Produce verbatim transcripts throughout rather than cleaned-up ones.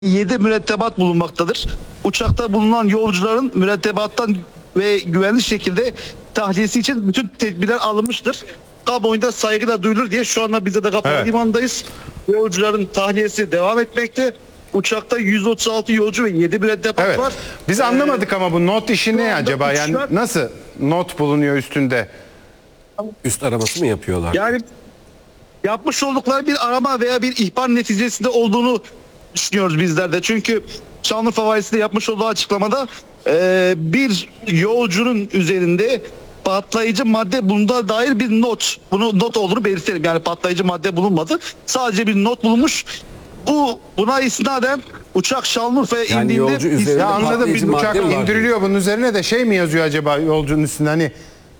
yedi mürettebat bulunmaktadır. Uçakta bulunan yolcuların mürettebattan ve güvenli şekilde tahliyesi için bütün tedbirler alınmıştır. Kamuoyunda saygıyla duyulur diye şu anda biz de Kapalı Evet. Limanı'ndayız. Yolcuların tahliyesi devam etmekte. Uçakta yüz otuz altı yolcu ve yedi mürettebat Evet. var. Biz Ee, anlamadık ama bu not işi şu ne anda acaba? Yani uçuşlar- nasıl not bulunuyor üstünde? Üst araması mı yapıyorlar? Yani yapmış oldukları bir arama veya bir ihbar neticesinde olduğunu düşünüyoruz bizler de. Çünkü Şanlıurfa Valisi de yapmış olduğu açıklamada e, bir yolcunun üzerinde patlayıcı madde bulunduğuna dair bir not. Bunu not olduğunu belirtelim. Yani patlayıcı madde bulunmadı. Sadece bir not bulunmuş. Bu buna isnaden uçak Şanlıurfa'ya Yani indiğinde yolcu üzerinde Ya anladım, bir patlayıcı uçak madde mi var indiriliyor, bunun üzerine de şey mi yazıyor acaba yolcunun üstünde, hani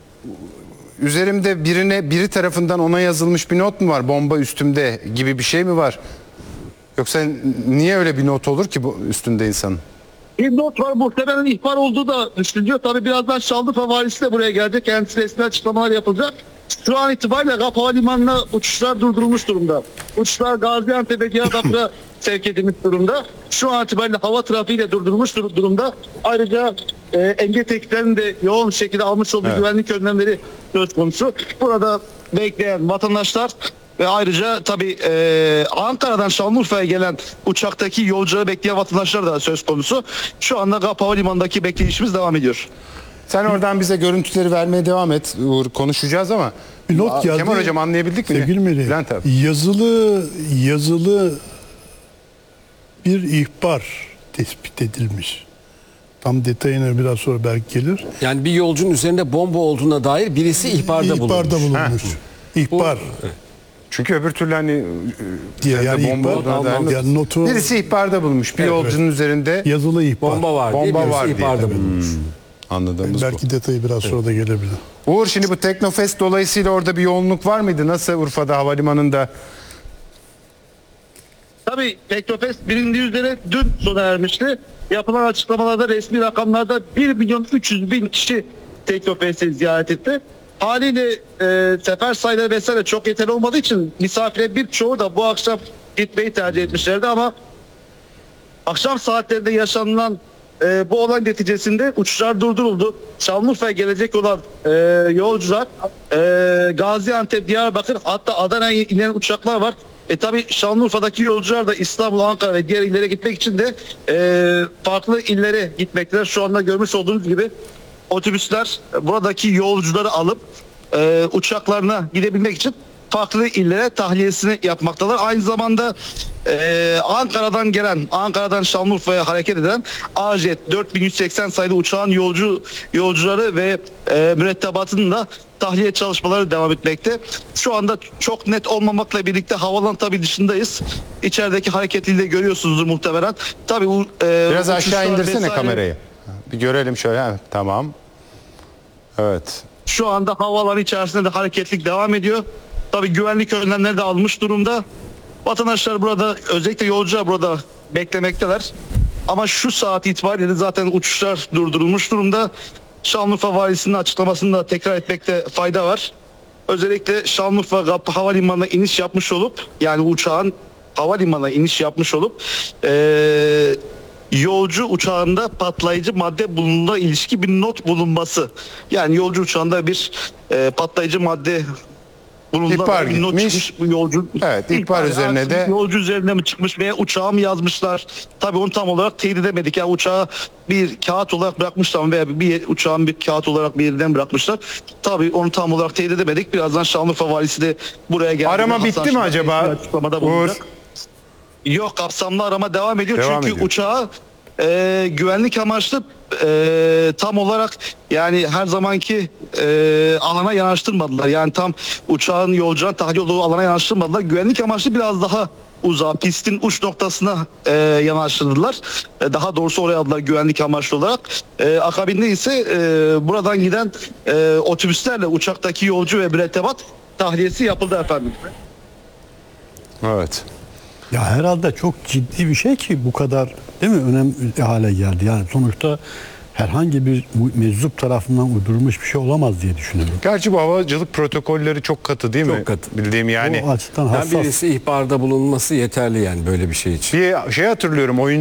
üzerimde birine biri tarafından ona yazılmış bir not mu var, bomba üstümde gibi bir şey mi var? Yoksa niye öyle bir not olur ki bu üstünde insanın? Bir not var, muhtemelen ihbar olduğu da düşünülüyor. Tabii birazdan Şanlıurfa Valisi de buraya gelecek. Kendisi resmi açıklamalar yapılacak. Şu an itibariyle Rab Havalimanı'na uçuşlar durdurulmuş durumda. Uçuşlar Gaziantep'e, Diyarbakır'a sevk edilmiş durumda. Şu an itibariyle hava trafiğiyle durdurulmuş dur- durumda. Ayrıca e, emniyet ekiplerinin de yoğun şekilde almış olduğu Evet. güvenlik önlemleri söz konusu. Burada bekleyen vatandaşlar ve ayrıca tabii e, Ankara'dan Şanlıurfa'ya gelen uçaktaki yolcuları bekleyen vatandaşlar da söz konusu. Şu anda Gap Havalimanı'ndaki bekleyişimiz devam ediyor. Sen oradan bize görüntüleri vermeye devam et Uğur, konuşacağız ama Bir not Aa, geldi. Kemal Hocam anlayabildik mi? Sevgili Melih, Bülent abi. yazılı yazılı bir ihbar tespit edilmiş. Tam detayına biraz sonra belki gelir. Yani bir yolcunun üzerinde bomba olduğuna dair birisi ihbarda bulunmuş. İhbarda bulunmuş. İhbar Çünkü öbür türlü hani diye üzerinde yani bomba ihbar, olduğuna dair not- yani notu birisi ihbarda bulmuş bir Evet. yolcunun üzerinde yazılı ihbar. Bomba var diye Bomba birisi var diye. ihbarda Evet. bulunmuş. anladığımız bu. Belki detayı biraz sonra da gelebilir. Uğur, şimdi bu Teknofest dolayısıyla orada bir yoğunluk var mıydı? Nasıl Urfa'da havalimanında? Tabii Teknofest bilindiği üzere dün sona ermişti. Yapılan açıklamalarda resmi rakamlarda bir milyon üç yüz bin kişi Teknofest'i ziyaret etti. Haliyle e, sefer sayıları vesaire çok yeterli olmadığı için misafire birçoğu da bu akşam gitmeyi tercih etmişlerdi ama akşam saatlerinde yaşanılan e, bu olay neticesinde uçuşlar durduruldu. Şanlıurfa'ya gelecek olan e, yolcular e, Gaziantep, Diyarbakır, hatta Adana'ya inen uçaklar var. E tabi Şanlıurfa'daki yolcular da İstanbul, Ankara ve diğer illere gitmek için de e, farklı illere gitmekteler. Şu anda görmüş olduğunuz gibi otobüsler buradaki yolcuları alıp e, uçaklarına gidebilmek için farklı illere tahliyesini yapmaktalar. Aynı zamanda e, Ankara'dan gelen, Ankara'dan Şanlıurfa'ya hareket eden A Jet dört bin yüz seksen sayılı uçağın yolcu yolcuları ve e, mürettebatının da tahliye çalışmaları devam etmekte. Şu anda çok net olmamakla birlikte havalan tabii dışındayız. İçerideki hareketliliği de görüyorsunuzdur muhtemelen. Tabii bu e, Biraz aşağı uçuşlar indirsene vesaire- kamerayı. Bir görelim şöyle. Ha, tamam. Evet. Şu anda havalar içerisinde de hareketlilik devam ediyor. Tabii güvenlik önlemleri de almış durumda. Vatandaşlar burada, özellikle yolcular burada beklemekteler. Ama şu saat itibariyle zaten uçuşlar durdurulmuş durumda. Şanlıurfa Valisi'nin açıklamasını da tekrar etmekte fayda var. Özellikle Şanlıurfa Gap Havalimanı'na iniş yapmış olup, yani uçağın havalimanına iniş yapmış olup eee yolcu uçağında patlayıcı madde bulunduğuna ilişki bir not bulunması. Yani yolcu uçağında bir e, patlayıcı madde bulunduğuna İhbar dair bir not gitmiş. çıkmış bu yolcu. Evet, ihbar üzerine artık de- yolcu üzerine mi çıkmış veya uçağı mı yazmışlar? Tabii onu tam olarak teyit edemedik. Yani uçağı bir kağıt olarak bırakmışlar veya bir uçağın bir kağıt olarak bir yerden bırakmışlar. Tabii onu tam olarak teyit edemedik. Birazdan Şanlıurfa Valisi de buraya geldi. Arama Hasan bitti mi Şahin acaba? resmi açıklamada Uğur? bulunacak. Yok, kapsamlı arama devam ediyor. Devam Çünkü ediyor. uçağı e, güvenlik amaçlı e, tam olarak, yani her zamanki e, alana yanaştırmadılar. Yani tam uçağın yolcuların tahliye olduğu alana yanaştırmadılar. Güvenlik amaçlı biraz daha uzağa, pistin uç noktasına e, yanaştırdılar. E, daha doğrusu oraya aldılar güvenlik amaçlı olarak. E, akabinde ise e, buradan giden e, otobüslerle uçaktaki yolcu ve mürettebat tahliyesi yapıldı efendim. Evet. Ya herhalde çok ciddi bir şey ki bu kadar, değil mi, önemli hale geldi. Yani sonuçta herhangi bir meczup tarafından uydurulmuş bir şey olamaz diye düşünüyorum. Gerçi bu havacılık protokolleri çok katı değil mi? Çok katı. Bildiğim yani. O açıdan Yani hassas. birisi ihbarda bulunması yeterli yani böyle bir şey için. Bir şey hatırlıyorum, oyun